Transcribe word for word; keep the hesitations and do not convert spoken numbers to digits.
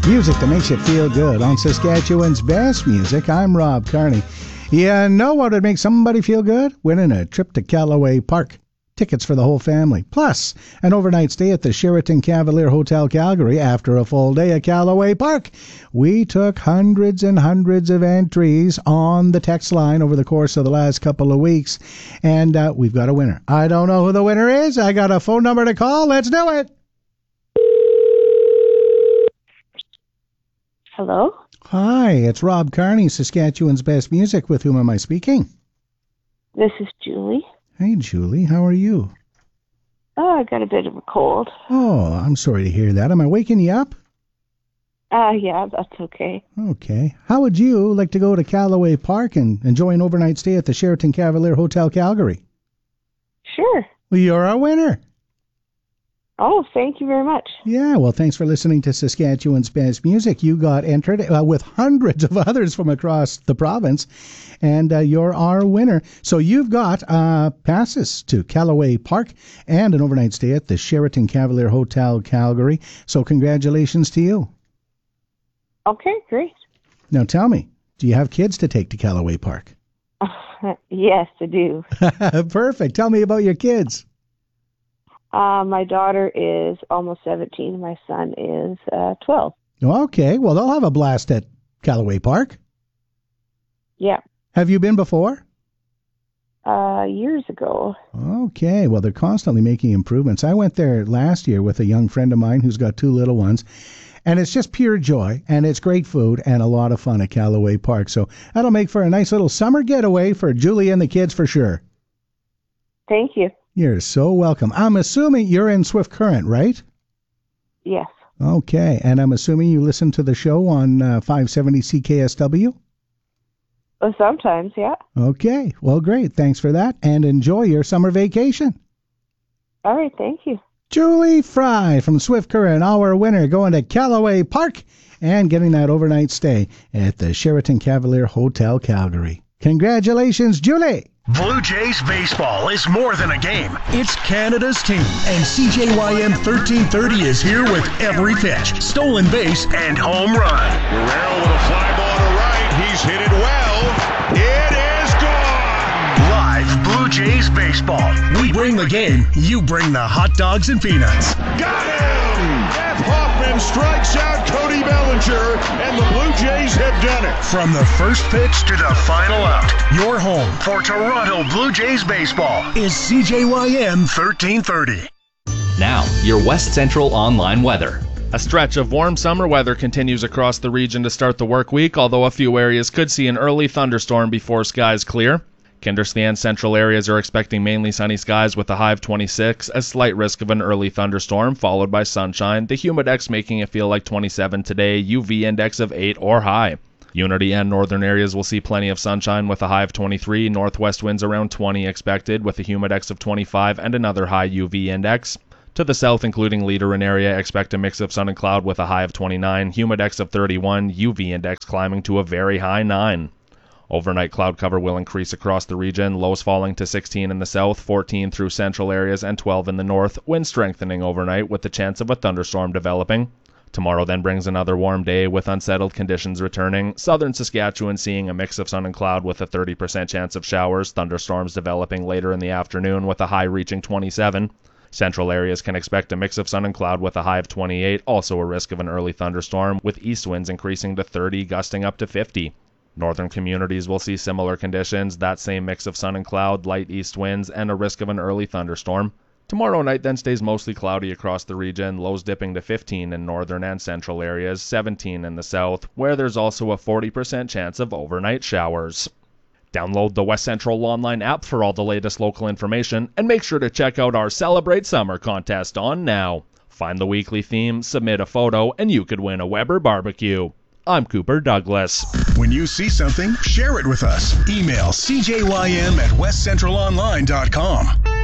Music that makes you feel good on Saskatchewan's best music. I'm Rob Carney. You know what would make somebody feel good? Winning a trip to Callaway Park. Tickets for the whole family. Plus, an overnight stay at the Sheraton Cavalier Hotel Calgary after a full day at Callaway Park. We took hundreds and hundreds of entries on the text line over the course of the last couple of weeks, and uh, we've got a winner. I don't know who the winner is. I got a phone number to call. Let's do it. Hello? Hi, it's Rob Carney, Saskatchewan's best music. With whom am I speaking? This is Julie. Hey, Julie, how are you? Oh, I got a bit of a cold. Oh, I'm sorry to hear that. Am I waking you up? Uh, yeah, that's okay. Okay. How would you like to go to Callaway Park and enjoy an overnight stay at the Sheraton Cavalier Hotel Calgary? Sure. Well, you're our winner. Oh, thank you very much. Yeah, well, thanks for listening to Saskatchewan's Best Music. You got entered uh, with hundreds of others from across the province, and uh, you're our winner. So you've got uh, passes to Callaway Park and an overnight stay at the Sheraton Cavalier Hotel Calgary. So congratulations to you. Okay, great. Now tell me, do you have kids to take to Callaway Park? Uh, yes, I do. Perfect. Tell me about your kids. Uh, my daughter is almost seventeen. And my son is uh, twelve. Okay, well, they'll have a blast at Callaway Park. Yeah. Have you been before? Uh, years ago. Okay, well, they're constantly making improvements. I went there last year with a young friend of mine who's got two little ones, and it's just pure joy, and it's great food and a lot of fun at Callaway Park. So that'll make for a nice little summer getaway for Julie and the kids for sure. Thank you. You're so welcome. I'm assuming you're in Swift Current, right? Yes. Okay, and I'm assuming you listen to the show on uh, five seventy C K S W? Well, sometimes, yeah. Okay, well, great. Thanks for that, and enjoy your summer vacation. All right, thank you. Julie Fry from Swift Current, our winner, going to Callaway Park and getting that overnight stay at the Sheraton Cavalier Hotel Calgary. Congratulations, Julie! Blue Jays baseball is more than a game. It's Canada's team, and C J Y M thirteen thirty is here with every pitch, stolen base, and home run. Guerrero with a fly ball to right. He's hit it well. It is gone. Live Blue Jays baseball. We bring the game. You bring the hot dogs and peanuts. Got him! Jeff Hoffman strikes out Cody Bellinger, and the Blue Jays have done it. From the first pitch to the final out, your home for Toronto Blue Jays baseball is C J Y M thirteen thirty. Now, your West Central Online weather. A stretch of warm summer weather continues across the region to start the work week, although a few areas could see an early thunderstorm before skies clear. Kindersley and central areas are expecting mainly sunny skies with a high of twenty-six, a slight risk of an early thunderstorm, followed by sunshine, the humidex making it feel like twenty-seven today, U V index of eight or high. Unity and northern areas will see plenty of sunshine with a high of twenty-three, northwest winds around twenty expected with a humidex of twenty-five and another high U V index. To the south, including Leader and area, expect a mix of sun and cloud with a high of twenty-nine, humidex of thirty-one, U V index climbing to a very high nine. Overnight cloud cover will increase across the region, lows falling to sixteen in the south, fourteen through central areas, and twelve in the north, wind strengthening overnight with the chance of a thunderstorm developing. Tomorrow then brings another warm day with unsettled conditions returning, southern Saskatchewan seeing a mix of sun and cloud with a thirty percent chance of showers, thunderstorms developing later in the afternoon with a high reaching twenty-seven. Central areas can expect a mix of sun and cloud with a high of twenty-eight, also a risk of an early thunderstorm, with east winds increasing to thirty, gusting up to fifty. Northern communities will see similar conditions, that same mix of sun and cloud, light east winds, and a risk of an early thunderstorm. Tomorrow night then stays mostly cloudy across the region, lows dipping to fifteen in northern and central areas, seventeen in the south, where there's also a forty percent chance of overnight showers. Download the West Central Online app for all the latest local information, and make sure to check out our Celebrate Summer contest on now. Find the weekly theme, submit a photo, and you could win a Weber barbecue. I'm Cooper Douglas. When you see something, share it with us. Email c j y m at west central online dot com.